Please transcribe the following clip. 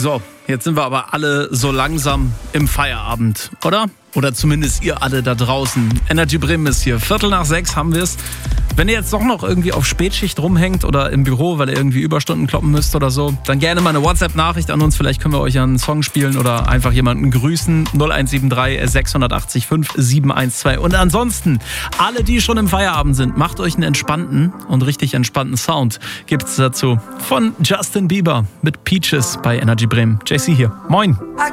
So, jetzt sind wir aber alle so langsam im Feierabend, oder? Oder zumindest ihr alle da draußen. Energy Bremen ist hier. 5:45 haben wir es. Wenn ihr jetzt doch noch irgendwie auf Spätschicht rumhängt oder im Büro, weil ihr irgendwie Überstunden kloppen müsst oder so, dann gerne mal eine WhatsApp-Nachricht an uns. Vielleicht können wir euch einen Song spielen oder einfach jemanden grüßen. 0173 680 5712. Und ansonsten, alle, die schon im Feierabend sind, macht euch einen entspannten und richtig entspannten Sound. Gibt's dazu von Justin Bieber mit Peaches bei Energy Bremen. JC hier. Moin.